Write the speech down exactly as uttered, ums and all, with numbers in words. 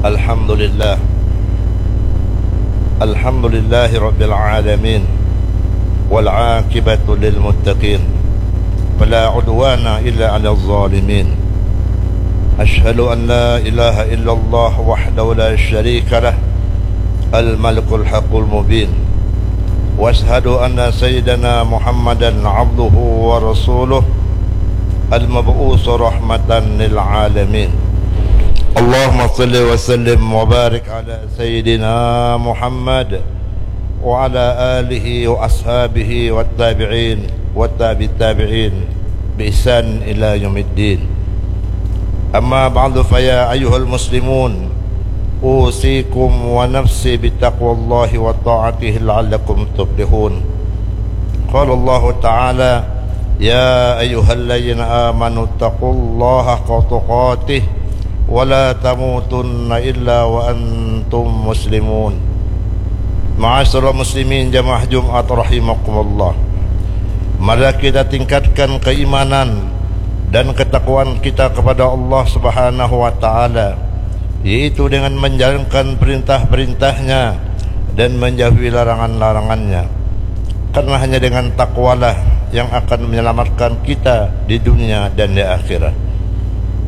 Alhamdulillah Alhamdulillahi Rabbil Alamin Wal aqibatu lil muttaqin Fala udwana illa ala zalimin Ashhadu an la ilaha illallah wahdahu la sharika lah Al-malikul haqqul mubin Wa ashhadu anna sayyidana Muhammadan abduhu wa rasuluh Al-mab'usu rahmatan lil alamin Allahumma salli wa sallim wa barik ala Sayyidina Muhammad wa ala alihi wa ashabihi wa tabi'in wa tabi tabi'in bi ihsan ila yaumiddin. Amma ba'du, fa ya ayyuhal muslimun usikum wa nafsi bi taqwallahi wa ta'atihi la'allakum tuflihun. Qala Allah ta'ala ya ayyuhalladzina amanu taqullaha haqqa tuqatih wala tamutunna illa wa antum muslimun. Ma'asyiral muslimin jamaah Jumat rahimakumullah, mari kita tingkatkan keimanan dan ketakwaan kita kepada Allah Subhanahu wa taala, yaitu dengan menjalankan perintah-perintahnya dan menjauhi larangan-larangannya. Karena hanya dengan takwalah yang akan menyelamatkan kita di dunia dan di akhirat.